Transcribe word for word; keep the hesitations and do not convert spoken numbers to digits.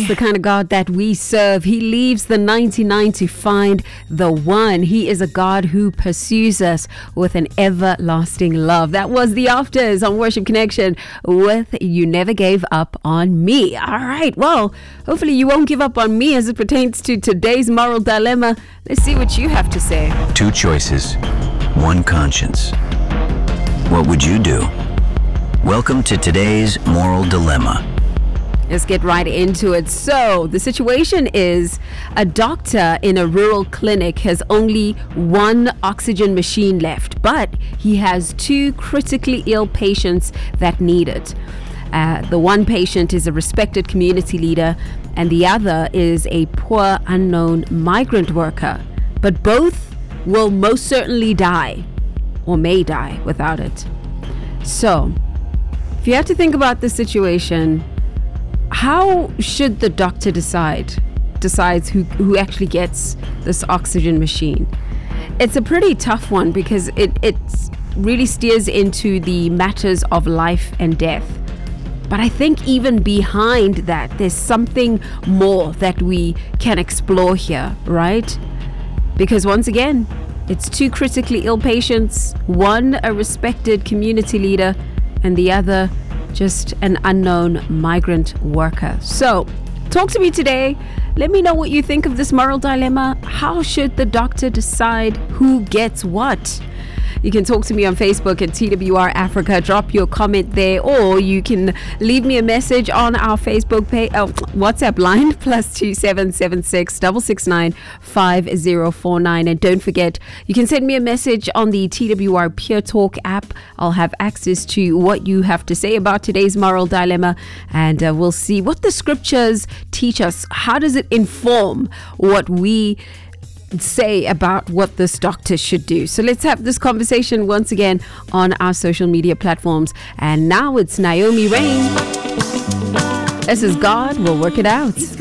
the kind of God that we serve. He leaves the ninety-nine to find the one. He is a God who pursues us with an everlasting love. That was the Afters on Worship Connection with You Never Gave Up on Me. All right, well, hopefully you won't give up on me as it pertains to today's moral dilemma. Let's see what you have to say. Two choices, one conscience. What would you do? Welcome to today's moral dilemma. Let's get right into it. So the situation is a doctor in a rural clinic has only one oxygen machine left, but he has two critically ill patients that need it. Uh, the one patient is a respected community leader and the other is a poor unknown migrant worker. But both will most certainly die or may die without it. So if you have to think about the situation, how should the doctor decide decides who, who actually gets this oxygen machine? It's a pretty tough one because it, it really steers into the matters of life and death. But I think even behind that, there's something more that we can explore here, right? Because once again, it's two critically ill patients, one a respected community leader, and the other just an unknown migrant worker. So talk to me today. Let me know what you think of this moral dilemma. How should the doctor decide who gets what? You can talk to me on Facebook at T W R Africa. Drop your comment there, or you can leave me a message on our Facebook page, oh, WhatsApp line, plus two seven seven six double six nine five zero four nine. And don't forget, you can send me a message on the T W R Pure Talk app. I'll have access to what you have to say about today's moral dilemma, and uh, we'll see what the scriptures teach us. How does it inform what we say about what this doctor should do? So let's have this conversation once again on our social media platforms. And now it's Naomi Rain. This is God Will Work It Out.